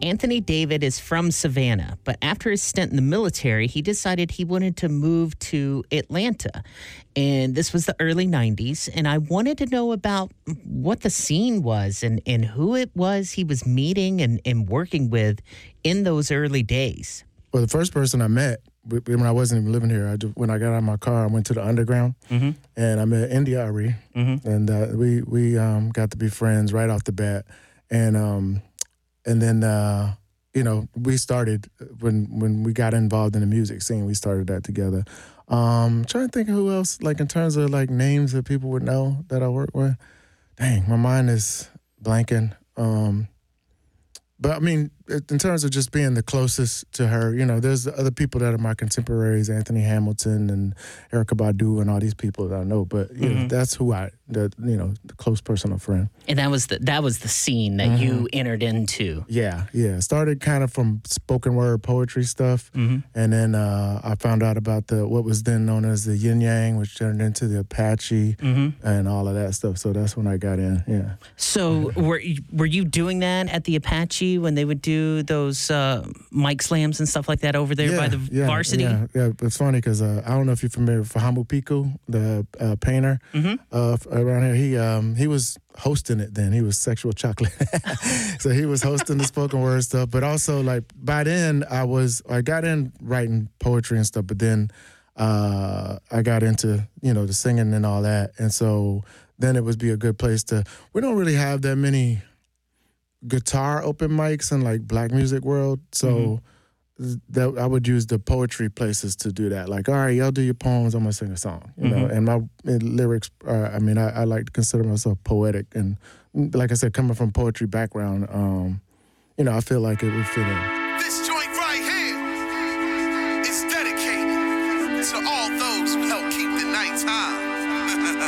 Anthony David is from Savannah, but after his stint in the military, he decided he wanted to move to Atlanta. And this was the early 90s. And I wanted to know about what the scene was and who it was he was meeting and working with in those early days. Well, the first person I met when I wasn't even living here, when I got out of my car, I went to the underground, and I met India Ari, and we got to be friends right off the bat. And then we started when we got involved in the music scene. We started that together. Trying to think of who else, like in terms of like names that people would know that I work with. Dang, my mind is blanking. But I mean, in terms of just being the closest to her, there's other people that are my contemporaries, Anthony Hamilton and Erykah Badu and all these people that I know. But that's who the close personal friend. And that was the scene that you entered into. Yeah. Started kind of from spoken word poetry stuff, and then I found out about what was then known as the Yin Yang, which turned into the Apache and all of that stuff. So that's when I got in. Yeah. So were you doing that at the Apache when they would do those mic slams and stuff like that over there by the varsity? Yeah. It's funny because I don't know if you're familiar with Fahamu Piku, the painter around here. He was hosting it then. He was Sexual Chocolate. So he was hosting the spoken word stuff. But also, like, by then, I got in writing poetry and stuff, but then I got into, the singing and all that. And so then it would be a good place we don't really have that many guitar open mics in like black music world, so that I would use the poetry places to do that. Like, all right, y'all do your poems, I'm gonna sing a song, And my lyrics, I like to consider myself poetic, and like I said, coming from poetry background, I feel like it would fit in. This joint right here is dedicated to all those who help keep the nighttime